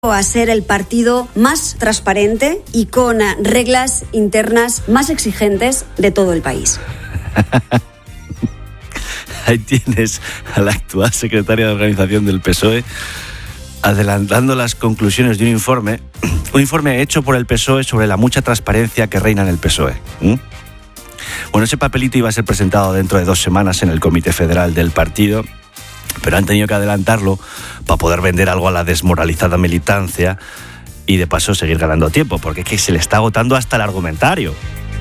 a ser el partido más transparente y con reglas internas más exigentes de todo el país. Ahí tienes a la actual secretaria de Organización del PSOE adelantando las conclusiones de un informe hecho por el PSOE sobre la mucha transparencia que reina en el PSOE. Bueno, ese papelito iba a ser presentado dentro de 2 semanas en el Comité Federal del partido, pero han tenido que adelantarlo para poder vender algo a la desmoralizada militancia y de paso seguir ganando tiempo, porque es que se le está agotando hasta el argumentario.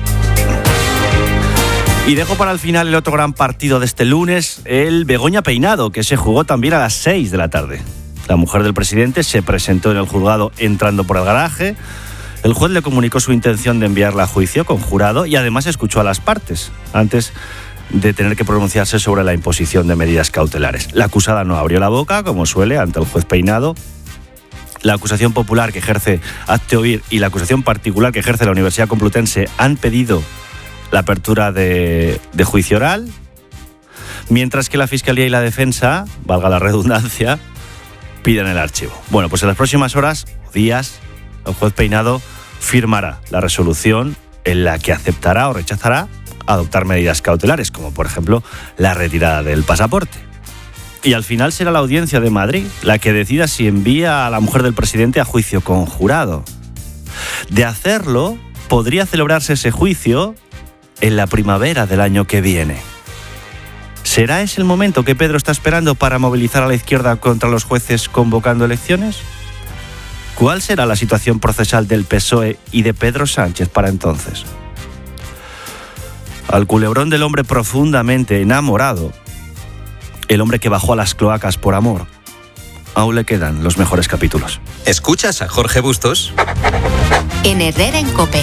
Y dejo para el final el otro gran partido de este lunes, el Begoña Peinado, que se jugó también a las 6 de la tarde. La mujer del presidente se presentó en el juzgado entrando por el garaje. El juez le comunicó su intención de enviarla a juicio con jurado y además escuchó a las partes antes de tener que pronunciarse sobre la imposición de medidas cautelares. La acusada no abrió la boca, como suele, ante el juez Peinado. La acusación popular que ejerce Hazte Oír y la acusación particular que ejerce la Universidad Complutense han pedido la apertura de juicio oral, mientras que la Fiscalía y la Defensa, valga la redundancia, piden el archivo. Bueno, pues en las próximas horas o días, el juez Peinado firmará la resolución en la que aceptará o rechazará adoptar medidas cautelares, como por ejemplo la retirada del pasaporte. Y al final será la Audiencia de Madrid la que decida si envía a la mujer del presidente a juicio con jurado. De hacerlo, podría celebrarse ese juicio en la primavera del año que viene. ¿Será ese el momento que Pedro está esperando para movilizar a la izquierda contra los jueces convocando elecciones? ¿Cuál será la situación procesal del PSOE y de Pedro Sánchez para entonces? Al culebrón del hombre profundamente enamorado, el hombre que bajó a las cloacas por amor, aún le quedan los mejores capítulos. ¿Escuchas a Jorge Bustos? En Herrera en COPE.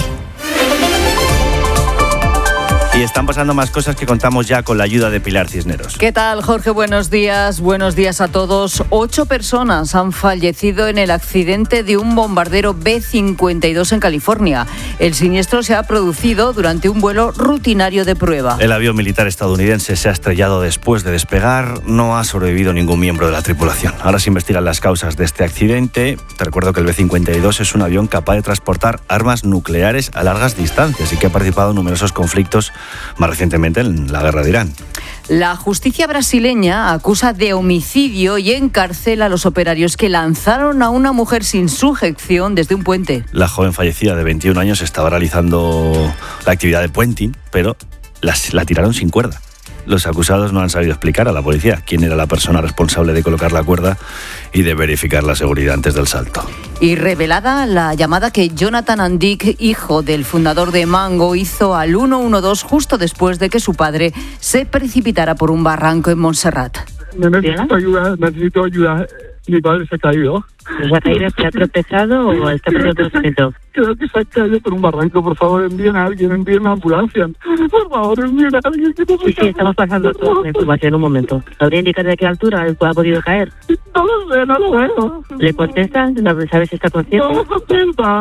Y están pasando más cosas que contamos ya con la ayuda de Pilar Cisneros. ¿Qué tal, Jorge? Buenos días a todos. 8 personas han fallecido en el accidente de un bombardero B-52 en California. El siniestro se ha producido durante un vuelo rutinario de prueba. El avión militar estadounidense se ha estrellado después de despegar. No ha sobrevivido ningún miembro de la tripulación. Ahora se investigan las causas de este accidente. Te recuerdo que el B-52 es un avión capaz de transportar armas nucleares a largas distancias y que ha participado en numerosos conflictos, más recientemente en la guerra de Irán. La justicia brasileña acusa de homicidio y encarcela a los operarios que lanzaron a una mujer sin sujeción desde un puente. La joven fallecida de 21 años estaba realizando la actividad de puenting, pero la tiraron sin cuerda. Los acusados no han sabido explicar a la policía quién era la persona responsable de colocar la cuerda y de verificar la seguridad antes del salto. Y revelada la llamada que Jonathan Andic, hijo del fundador de Mango, hizo al 112 justo después de que su padre se precipitara por un barranco en Montserrat. Necesito ayuda. Mi padre se ha caído. ¿Se ha caído? ¿Se ha tropezado o está perdiendo conocimiento? Creo que se ha caído por un barranco. Por favor, envíen a alguien, envíen una ambulancia. Por favor, envíen a alguien. Sí, estamos pasando toda la información en un momento. ¿Sabría indicar de qué altura ha podido caer? No lo veo. ¿Le contestan? ¿Sabes si está consciente? No contesta.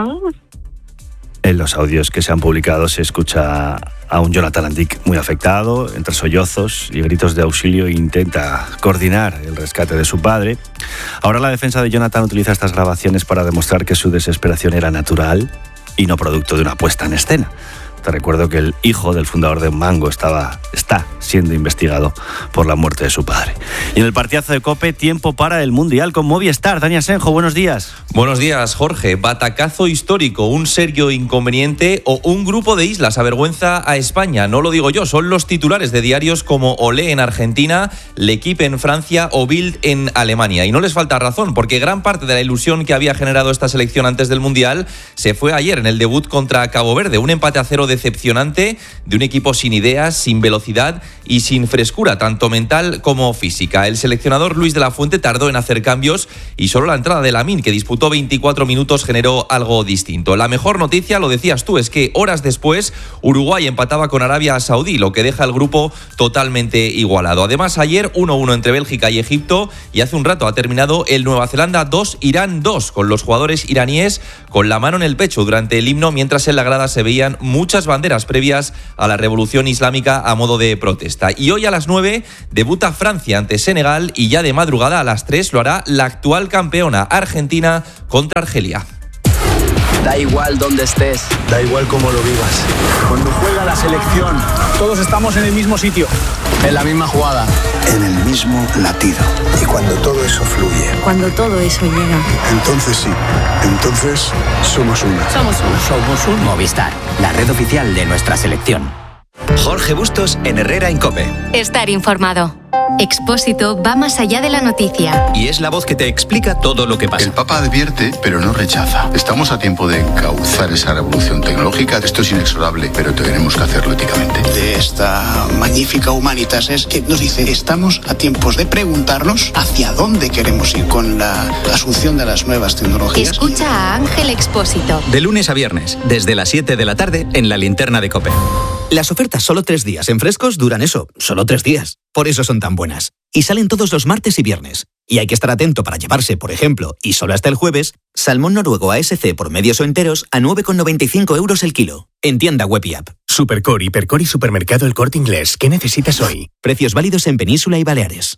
En los audios que se han publicado se escucha a un Jonathan Andic muy afectado, entre sollozos y gritos de auxilio, e intenta coordinar el rescate de su padre. Ahora la defensa de Jonathan utiliza estas grabaciones para demostrar que su desesperación era natural y no producto de una puesta en escena. Te recuerdo que el hijo del fundador de Mango está siendo investigado por la muerte de su padre. Y en el partidazo de COPE, tiempo para el Mundial con Movistar. Dani Asenjo, buenos días. Buenos días, Jorge. Batacazo histórico, un serio inconveniente o un grupo de islas avergüenza a España. No lo digo yo, son los titulares de diarios como Olé en Argentina, L'Equipe en Francia o Bild en Alemania. Y no les falta razón, porque gran parte de la ilusión que había generado esta selección antes del Mundial se fue ayer en el debut contra Cabo Verde. Un empate a 0 decepcionante de un equipo sin ideas, sin velocidad y sin frescura, tanto mental como física. El seleccionador Luis de la Fuente tardó en hacer cambios y solo la entrada de Lamine, que disputó 24 minutos, generó algo distinto. La mejor noticia, lo decías tú, es que horas después Uruguay empataba con Arabia Saudí, lo que deja el grupo totalmente igualado. Además, ayer 1-1 entre Bélgica y Egipto y hace un rato ha terminado el Nueva Zelanda 2, Irán 2, con los jugadores iraníes con la mano en el pecho durante el himno, mientras en la grada se veían muchas banderas previas a la revolución islámica a modo de protesta. protesta. Y hoy a las 9 debuta Francia ante Senegal y ya de madrugada a las 3 lo hará la actual campeona Argentina contra Argelia. Da igual dónde estés, da igual cómo lo vivas. Cuando juega la selección, todos estamos en el mismo sitio, en la misma jugada, en el mismo latido. Y cuando todo eso fluye, cuando todo eso llega, entonces sí, entonces somos una. Somos un Movistar, la red oficial de nuestra selección. Jorge Bustos en Herrera en COPE. Estar informado. Expósito va más allá de la noticia. Y es la voz que te explica todo lo que pasa. El Papa advierte, pero no rechaza. Estamos a tiempo de encauzar esa revolución tecnológica. Esto es inexorable, pero tenemos que hacerlo éticamente. De esta magnífica Humanitas es que nos dice, estamos a tiempos de preguntarnos hacia dónde queremos ir con la asunción de las nuevas tecnologías. Escucha a Ángel Expósito. De lunes a viernes, desde las 7 de la tarde, en la linterna de COPE. Las ofertas solo 3 días en Frescos duran eso, solo 3 días. Por eso son tan buenas. Y salen todos los martes y viernes. Y hay que estar atento para llevarse, por ejemplo, y solo hasta el jueves, salmón noruego ASC por medios o enteros a 9,95 € el kilo. En tienda web y app. Supercore, Hipercore y Supermercado El Corte Inglés. ¿Qué necesitas hoy? Precios válidos en Península y Baleares.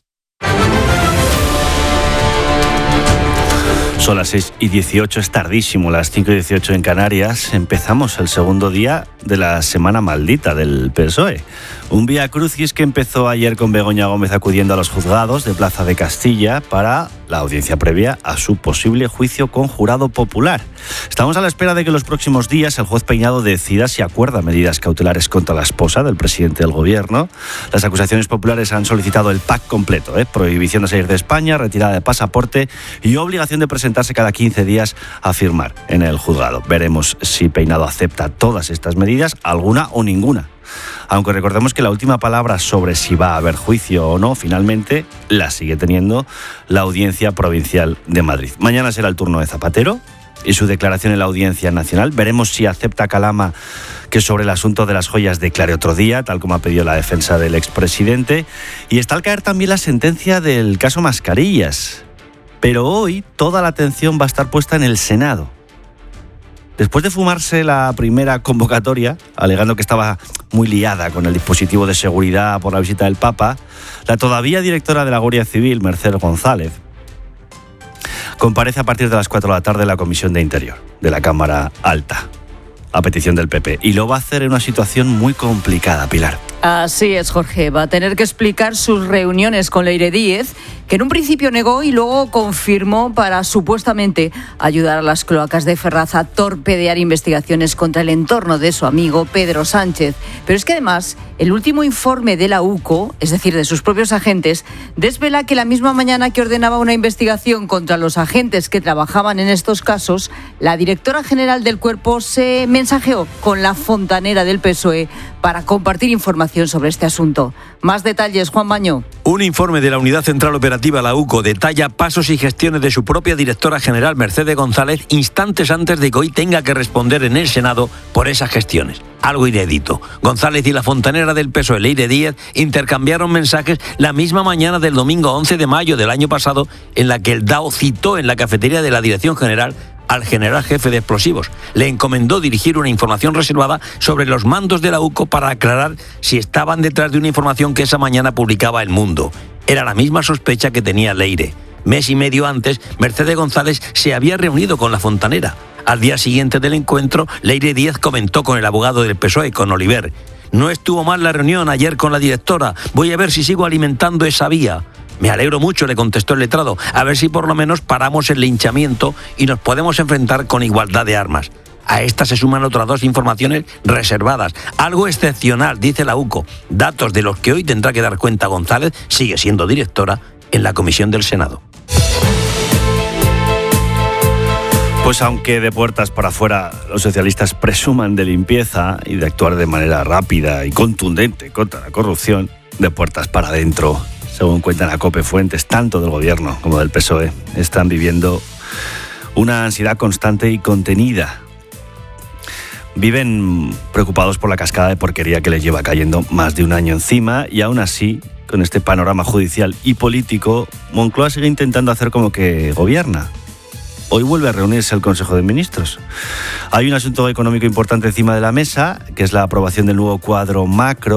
Son las 6:18, es tardísimo, las 5:18 en Canarias. Empezamos el segundo día de la semana maldita del PSOE. Un vía crucis que empezó ayer con Begoña Gómez acudiendo a los juzgados de Plaza de Castilla para la audiencia previa a su posible juicio con jurado popular. Estamos a la espera de que en los próximos días el juez Peinado decida si acuerda medidas cautelares contra la esposa del presidente del gobierno. Las acusaciones populares han solicitado el pack completo, prohibición de salir de España, retirada de pasaporte y obligación de presentarse cada 15 días a firmar en el juzgado. Veremos si Peinado acepta todas estas medidas, alguna o ninguna. Aunque recordemos que la última palabra sobre si va a haber juicio o no, finalmente la sigue teniendo la Audiencia Provincial de Madrid. Mañana será el turno de Zapatero y su declaración en la Audiencia Nacional. Veremos si acepta Calama que sobre el asunto de las joyas declare otro día, tal como ha pedido la defensa del expresidente. Y está al caer también la sentencia del caso Mascarillas. Pero hoy toda la atención va a estar puesta en el Senado. Después de fumarse la primera convocatoria, alegando que estaba muy liada con el dispositivo de seguridad por la visita del Papa, la todavía directora de la Guardia Civil, Mercedes González, comparece a partir de las 4 de la tarde en la Comisión de Interior de la Cámara Alta, a petición del PP. Y lo va a hacer en una situación muy complicada, Pilar. Así es, Jorge. Va a tener que explicar sus reuniones con Leire Díez, que en un principio negó y luego confirmó para supuestamente ayudar a las cloacas de Ferraz a torpedear investigaciones contra el entorno de su amigo Pedro Sánchez. Pero es que además el último informe de la UCO, es decir, de sus propios agentes, desvela que la misma mañana que ordenaba una investigación contra los agentes que trabajaban en estos casos, la directora general del cuerpo se mensajeó con la fontanera del PSOE para compartir información sobre este asunto. Más detalles, Juan Baño. Un informe de la Unidad Central Operativa, la UCO, detalla pasos y gestiones de su propia directora general, Mercedes González, instantes antes de que hoy tenga que responder en el Senado por esas gestiones. Algo inédito. González y la fontanera del PSOE, Leire Díez, intercambiaron mensajes la misma mañana del domingo 11 de mayo del año pasado, en la que el DAO citó en la cafetería de la Dirección General al general jefe de explosivos. Le encomendó dirigir una información reservada sobre los mandos de la UCO para aclarar si estaban detrás de una información que esa mañana publicaba El Mundo. Era la misma sospecha que tenía Leire. Mes y medio antes, Mercedes González se había reunido con la fontanera. Al día siguiente del encuentro, Leire Díez comentó con el abogado del PSOE, con Oliver: no estuvo mal la reunión ayer con la directora, voy a ver si sigo alimentando esa vía. Me alegro mucho, le contestó el letrado, a ver si por lo menos paramos el linchamiento y nos podemos enfrentar con igualdad de armas. A estas se suman otras 2 informaciones reservadas. Algo excepcional, dice la UCO. Datos de los que hoy tendrá que dar cuenta González, sigue siendo directora, en la comisión del Senado. Pues aunque de puertas para afuera los socialistas presuman de limpieza y de actuar de manera rápida y contundente contra la corrupción, de puertas para adentro, según cuentan a COPE fuentes tanto del gobierno como del PSOE, están viviendo una ansiedad constante y contenida. Viven preocupados por la cascada de porquería que les lleva cayendo más de un año encima y aún así, con este panorama judicial y político, Moncloa sigue intentando hacer como que gobierna. Hoy vuelve a reunirse el Consejo de Ministros. Hay un asunto económico importante encima de la mesa, que es la aprobación del nuevo cuadro macro,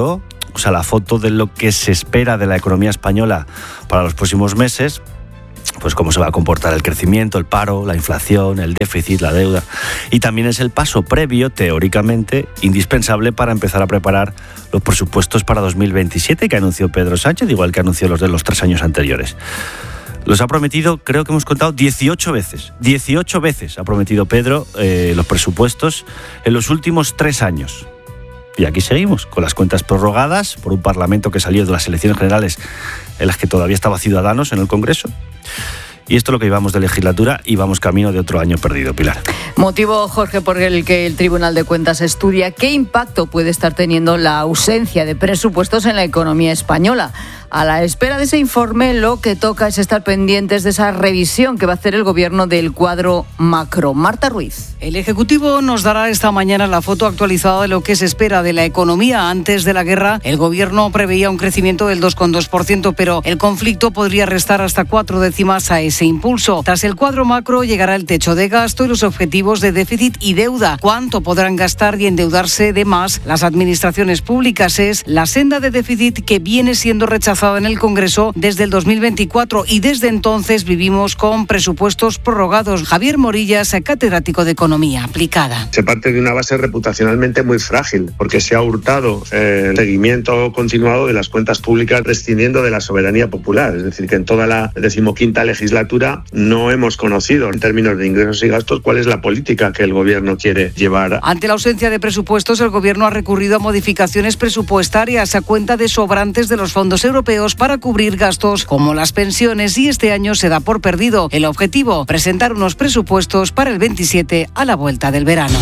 o sea, la foto de lo que se espera de la economía española para los próximos meses, pues cómo se va a comportar el crecimiento, el paro, la inflación, el déficit, la deuda. Y también es el paso previo, teóricamente, indispensable para empezar a preparar los presupuestos para 2027 que anunció Pedro Sánchez, igual que anunció los de los 3 años anteriores. Los ha prometido, creo que hemos contado 18 veces. 18 veces ha prometido Pedro los presupuestos en los últimos 3 años. Y aquí seguimos, con las cuentas prorrogadas por un Parlamento que salió de las elecciones generales en las que todavía estaba Ciudadanos en el Congreso. Y esto es lo que llevamos de legislatura y vamos camino de otro año perdido, Pilar. Motivo, Jorge, por el que el Tribunal de Cuentas estudia qué impacto puede estar teniendo la ausencia de presupuestos en la economía española. A la espera de ese informe, lo que toca es estar pendientes de esa revisión que va a hacer el Gobierno del cuadro macro. Marta Ruiz. El Ejecutivo nos dará esta mañana la foto actualizada de lo que se espera de la economía. Antes de la guerra, el Gobierno preveía un crecimiento del 2,2%, pero el conflicto podría restar hasta 4 décimas a ese impulso. Tras el cuadro macro llegará el techo de gasto y los objetivos de déficit y deuda. ¿Cuánto podrán gastar y endeudarse de más las administraciones públicas? Es la senda de déficit que viene siendo rechazada en el Congreso desde el 2024 y desde entonces vivimos con presupuestos prorrogados. Javier Morillas, catedrático de Economía Aplicada. Se parte de una base reputacionalmente muy frágil porque se ha hurtado el seguimiento continuado de las cuentas públicas prescindiendo de la soberanía popular. Es decir, que en toda la 15ª legislatura no hemos conocido en términos de ingresos y gastos cuál es la política que el Gobierno quiere llevar. Ante la ausencia de presupuestos, el Gobierno ha recurrido a modificaciones presupuestarias a cuenta de sobrantes de los fondos europeos para cubrir gastos como las pensiones y este año se da por perdido. El objetivo, presentar unos presupuestos para el 27 a la vuelta del verano.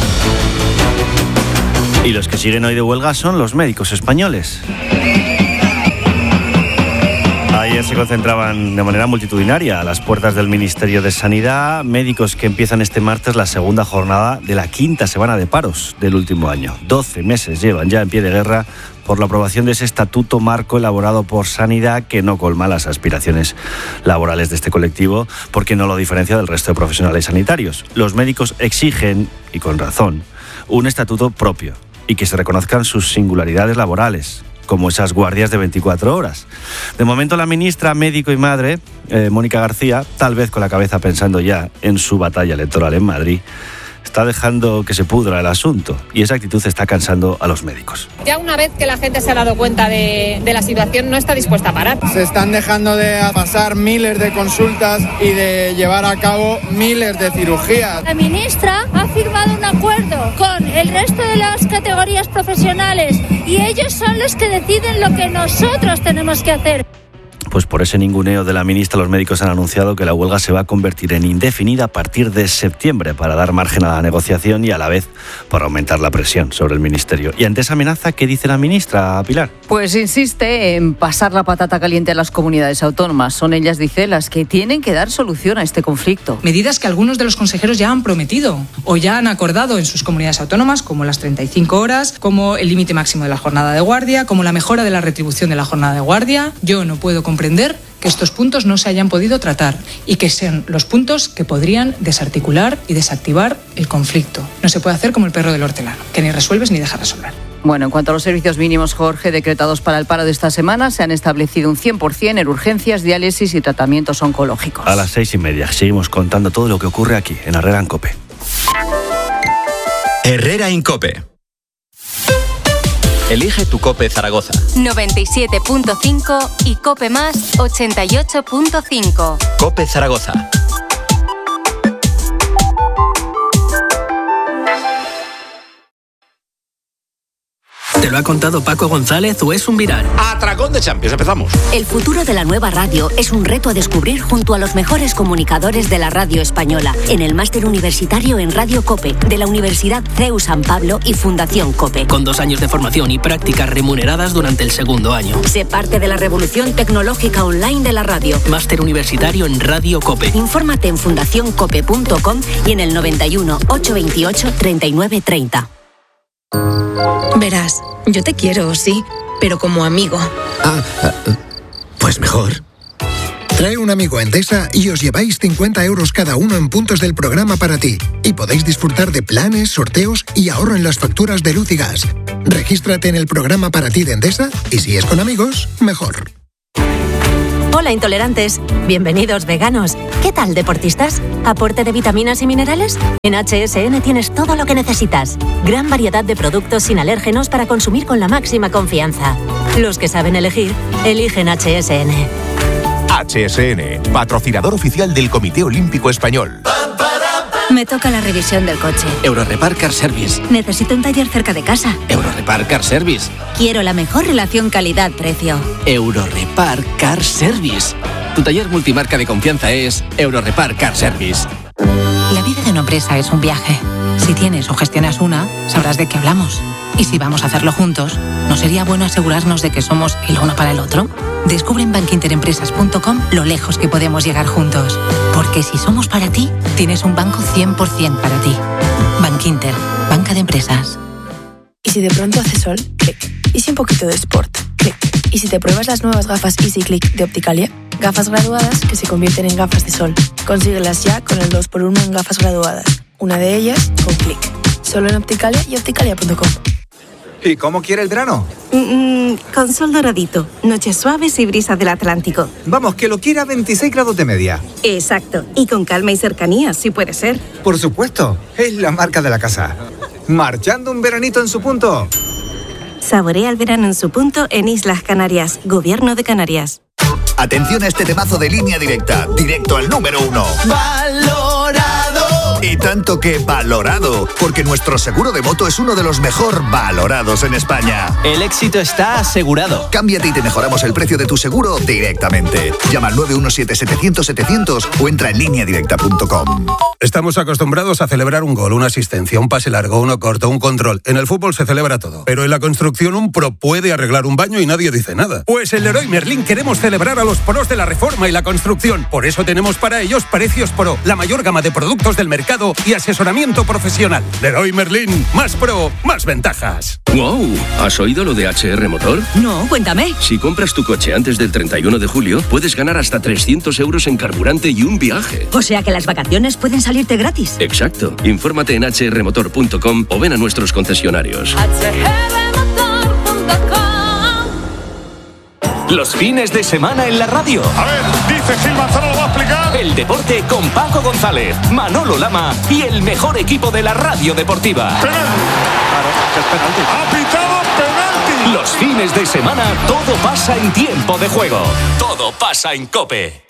Y los que siguen hoy de huelga son los médicos españoles. Ayer se concentraban de manera multitudinaria a las puertas del Ministerio de Sanidad, médicos que empiezan este martes la segunda jornada de la 5ª semana de paros del último año. 12 meses llevan ya en pie de guerra por la aprobación de ese estatuto marco elaborado por Sanidad que no colma las aspiraciones laborales de este colectivo porque no lo diferencia del resto de profesionales sanitarios. Los médicos exigen, y con razón, un estatuto propio y que se reconozcan sus singularidades laborales, como esas guardias de 24 horas. De momento, la ministra, médico y madre, Mónica García, tal vez con la cabeza pensando ya en su batalla electoral en Madrid, está dejando que se pudra el asunto y esa actitud está cansando a los médicos. Ya una vez que la gente se ha dado cuenta de la situación, no está dispuesta a parar. Se están dejando de pasar miles de consultas y de llevar a cabo miles de cirugías. La ministra ha firmado un acuerdo con el resto de las categorías profesionales y ellos son los que deciden lo que nosotros tenemos que hacer. Pues por ese ninguneo de la ministra, los médicos han anunciado que la huelga se va a convertir en indefinida a partir de septiembre para dar margen a la negociación y a la vez para aumentar la presión sobre el Ministerio. Y ante esa amenaza, ¿qué dice la ministra, Pilar? Pues insiste en pasar la patata caliente a las comunidades autónomas. Son ellas, dice, las que tienen que dar solución a este conflicto. Medidas que algunos de los consejeros ya han prometido o ya han acordado en sus comunidades autónomas, como las 35 horas, como el límite máximo de la jornada de guardia, como la mejora de la retribución de la jornada de guardia. Yo no puedo comprender que estos puntos no se hayan podido tratar y que sean los puntos que podrían desarticular y desactivar el conflicto. No se puede hacer como el perro del hortelano, que ni resuelves ni dejas resolver. Bueno, en cuanto a los servicios mínimos, Jorge, decretados para el paro de esta semana, se han establecido un 100% en urgencias, diálisis y tratamientos oncológicos. A las 6:30 seguimos contando todo lo que ocurre aquí, en Herrera en COPE. Herrera en COPE. Elige tu COPE Zaragoza. 97.5 y COPE Más 88.5. COPE Zaragoza. ¿Te lo ha contado Paco González o es un viral? Atracón de Champions, empezamos. El futuro de la nueva radio es un reto a descubrir junto a los mejores comunicadores de la radio española en el máster universitario en Radio COPE de la Universidad CEU San Pablo y Fundación COPE. Con 2 años de formación y prácticas remuneradas durante el segundo año. Sé parte de la revolución tecnológica online de la radio. Máster universitario en Radio COPE. Infórmate en fundacioncope.com y en el 91 828 3930. Verás, yo te quiero, sí, pero como amigo. Pues mejor. Trae un amigo a Endesa y os lleváis 50 euros cada uno en puntos del programa para ti. Y podéis disfrutar de planes, sorteos y ahorro en las facturas de luz y gas. Regístrate en el programa para ti de Endesa y si es con amigos, mejor. Hola intolerantes, bienvenidos veganos. ¿Qué tal deportistas? ¿Aporte de vitaminas y minerales? En HSN tienes todo lo que necesitas. Gran variedad de productos sin alérgenos para consumir con la máxima confianza. Los que saben elegir, eligen HSN. HSN, patrocinador oficial del Comité Olímpico Español. Me toca la revisión del coche. Eurorepar Car Service. Necesito un taller cerca de casa. Eurorepar Car Service. Quiero la mejor relación calidad-precio. Eurorepar Car Service. Tu taller multimarca de confianza es Eurorepar Car Service. La vida de una empresa es un viaje. Si tienes o gestionas una, sabrás de qué hablamos. Y si vamos a hacerlo juntos, ¿no sería bueno asegurarnos de que somos el uno para el otro? Descubre en bankinterempresas.com lo lejos que podemos llegar juntos. Porque si somos para ti, tienes un banco 100% para ti. Bankinter, banca de empresas. ¿Y si de pronto hace sol? Clic. ¿Y si un poquito de sport? Clic. ¿Y si te pruebas las nuevas gafas Easy Click de Opticalia? Gafas graduadas que se convierten en gafas de sol. Consíguelas ya con el 2x1 en gafas graduadas. Una de ellas con Clic. Solo en Opticalia y opticalia.com. ¿Y cómo quiere el verano? Con sol doradito, noches suaves y brisas del Atlántico. Vamos, que lo quiera 26 grados de media. Exacto, y con calma y cercanía, si puede ser. Por supuesto, es la marca de la casa. Marchando un veranito en su punto. Saborea el verano en su punto en Islas Canarias, Gobierno de Canarias. Atención a este temazo de Línea Directa, directo al número 1. ¡Valorado! Y tanto que valorado, porque nuestro seguro de moto es uno de los mejor valorados en España. El éxito está asegurado. Cámbiate y te mejoramos el precio de tu seguro directamente. Llama al 917-700-700 o entra en lineadirecta.com. Estamos acostumbrados a celebrar un gol, una asistencia, un pase largo, uno corto, un control. En el fútbol se celebra todo. Pero en la construcción un pro puede arreglar un baño y nadie dice nada. Pues en Leroy Merlin queremos celebrar a los pros de la reforma y la construcción. Por eso tenemos para ellos precios pro, la mayor gama de productos del mercado y asesoramiento profesional. Leroy Merlin, más pro, más ventajas. ¡Wow! ¿Has oído lo de HR Motor? No, cuéntame. Si compras tu coche antes del 31 de julio, puedes ganar hasta 300 euros en carburante y un viaje. O sea que las vacaciones pueden salirte gratis. Exacto. Infórmate en hrmotor.com o ven a nuestros concesionarios. Los fines de semana en la radio. A ver, dice Gil Manzano, lo va a explicar. El deporte con Paco González, Manolo Lama y el mejor equipo de la radio deportiva. Penalti. Claro, que es penalti. Ha pitado penalti. Los fines de semana todo pasa en tiempo de juego. Todo pasa en COPE.